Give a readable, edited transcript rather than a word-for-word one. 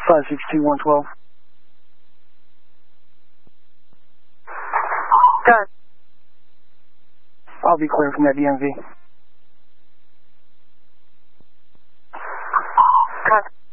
562-112. Good. I'll be clear from that DMV. Cut.